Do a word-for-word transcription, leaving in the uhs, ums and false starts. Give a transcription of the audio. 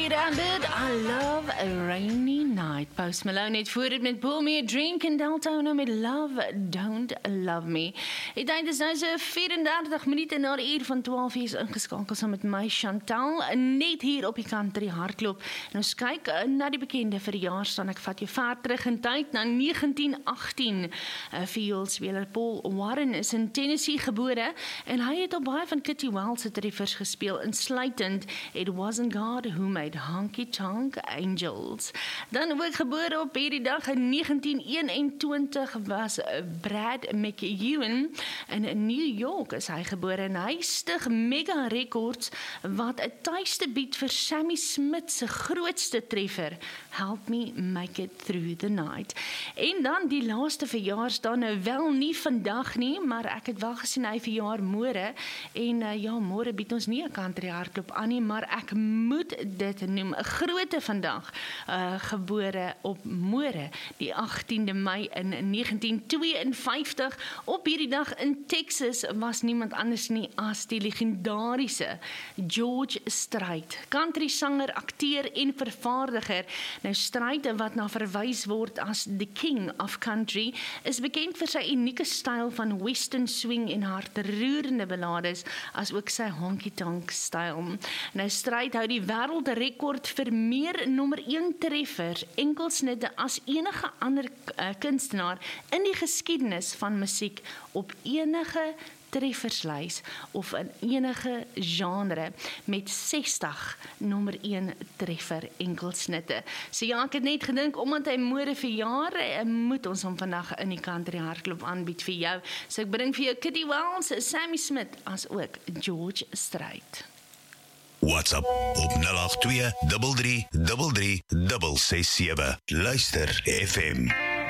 Randy Rambert, I love a rainy night. Post Malone het voor het met Pull Me a Dream, Kendall Toner met Love, Don't Love Me. Die tyd is nou so vierendertig minute na die uur van twaalf uur is ingeskakel saam met my Chantal, net hier op die Country Hardloop. En ons kyk na die bekende verjaarsdag. Ek vat jou ver terug in tyd na negentien agttien. Vioolspeler Paul Warren is in Tennessee gebore en hy het op baie van Kitty Wells se treffers gespeel, insluitend It Wasn't God Who Made Honky Tonk Angels. Dan ook gebore op hierdie dag in negentien eenentwintig was Brad McEwen. In New York is hy gebore en hy stig Mega Records wat 'n tuiste bied vir Sammy Smith se grootste treffer, Help Me Make It Through the Night. En dan die laaste verjaarsdag, nou wel nie vandag nie, maar ek het wel gesien hy verjaar môre en uh, ja, môre bied ons nie 'n country hardloop aan nie, maar ek moet dit noem, 'n groote vandag, uh, gebore op môre, die agtiende Mei in negentien tweeënvyftig. Op hierdie dag in Texas was niemand anders nie as die legendariese George Strait, country sanger, akteur en vervaardiger. Nou Strait, wat na verwys word as the King of Country, is bekend vir sy unieke styl van western swing en hartroerende ballades, as ook sy honky-tonk styl. Nou Strait hou die wêreldrekord vir meer nommer een treffers, enkelsnitte as enige ander uh, kunstenaar in die geskiedenis van musiek op enige trefferslys of in enige genre met sestig nommer een treffer enkelsnitte. So ja, ek het net gedink, omdat hy môre verjaar, moet ons hom vandag in die Country Hardloop aanbied vir jou. So ek bring vir jou Kitty Wells, Sammy Smith, as ook George Strait. WhatsApp op nul agt twee drie drie drie drie ses ses sewe. Luister F M.